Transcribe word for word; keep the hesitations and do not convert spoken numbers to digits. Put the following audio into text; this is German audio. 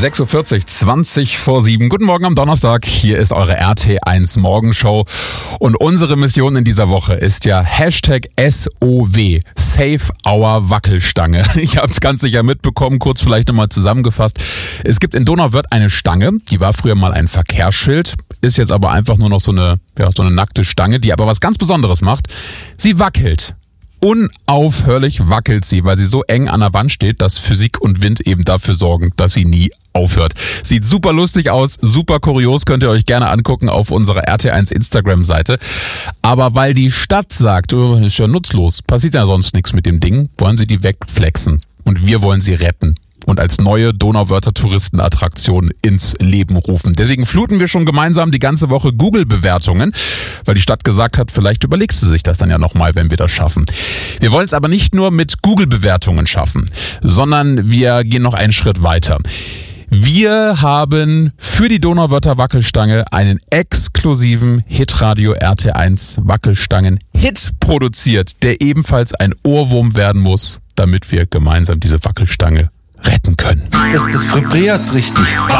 sechs Uhr vierzig, zwanzig vor sieben. Guten Morgen am Donnerstag. Hier ist eure R T eins Morgenshow. Und unsere Mission in dieser Woche ist ja Hashtag S O W. Save Our Wackelstange. Ich habe es ganz sicher mitbekommen, kurz vielleicht nochmal zusammengefasst. Es gibt in Donauwörth eine Stange, die war früher mal ein Verkehrsschild, ist jetzt aber einfach nur noch so eine, ja, so eine nackte Stange, die aber was ganz Besonderes macht. Sie wackelt. Unaufhörlich wackelt sie, weil sie so eng an der Wand steht, dass Physik und Wind eben dafür sorgen, dass sie nie aufhört. Sieht super lustig aus, super kurios, könnt ihr euch gerne angucken auf unserer R T eins Instagram-Seite. Aber weil die Stadt sagt, oh, ist ja nutzlos, passiert ja sonst nichts mit dem Ding, wollen sie die wegflexen. Und wir wollen sie retten und als neue Donauwörther Touristenattraktion ins Leben rufen. Deswegen fluten wir schon gemeinsam die ganze Woche Google-Bewertungen, weil die Stadt gesagt hat, vielleicht überlegst du sich das dann ja nochmal, wenn wir das schaffen. Wir wollen es aber nicht nur mit Google-Bewertungen schaffen, sondern wir gehen noch einen Schritt weiter. Wir haben für die Donauwörther Wackelstange einen exklusiven Hitradio R T eins Wackelstangen-Hit produziert, der ebenfalls ein Ohrwurm werden muss, damit wir gemeinsam diese Wackelstange retten können. Das, das vibriert richtig.